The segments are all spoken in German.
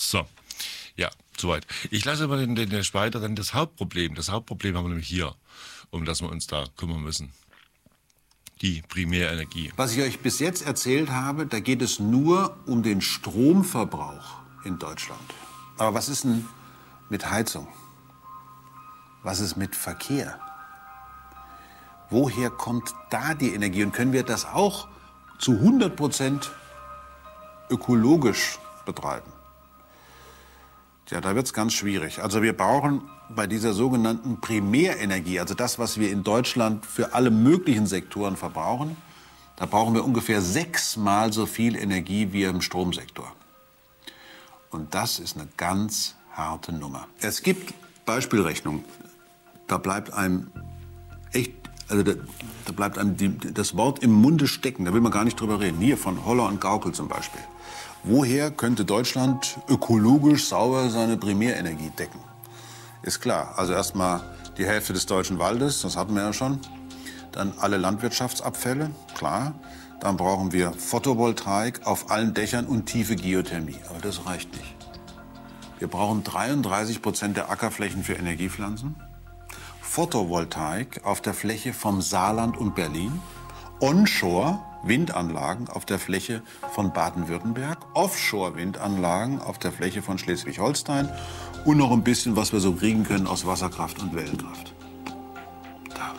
So, ja, soweit. Ich lasse aber den weiter dann das Hauptproblem. Das Hauptproblem haben wir nämlich hier, um das wir uns da kümmern müssen. Die Primärenergie. Was ich euch bis jetzt erzählt habe, da geht es nur um den Stromverbrauch in Deutschland. Aber was ist denn mit Heizung? Was ist mit Verkehr? Woher kommt da die Energie? Und können wir das auch zu 100% ökologisch betreiben? Ja, da wird es ganz schwierig. Also wir brauchen bei dieser sogenannten Primärenergie, also das, was wir in Deutschland für alle möglichen Sektoren verbrauchen, da brauchen wir ungefähr 6-mal so viel Energie wie im Stromsektor. Und das ist eine ganz harte Nummer. Es gibt Beispielrechnungen, da bleibt einem echt, also da bleibt einem das Wort im Munde stecken, da will man gar nicht drüber reden. Hier von Holler und Gaukel zum Beispiel. Woher könnte Deutschland ökologisch sauber seine Primärenergie decken? Ist klar, also erstmal die Hälfte des deutschen Waldes, das hatten wir ja schon. Dann alle Landwirtschaftsabfälle, klar. Dann brauchen wir Photovoltaik auf allen Dächern und tiefe Geothermie. Aber das reicht nicht. Wir brauchen 33% der Ackerflächen für Energiepflanzen. Photovoltaik auf der Fläche vom Saarland und Berlin. Onshore Windanlagen auf der Fläche von Baden-Württemberg, Offshore-Windanlagen auf der Fläche von Schleswig-Holstein und noch ein bisschen, was wir so kriegen können aus Wasserkraft und Wellenkraft. Da.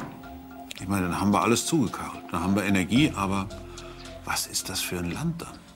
Ich meine, dann haben wir alles zugekarrt. Dann haben wir Energie, aber was ist das für ein Land dann?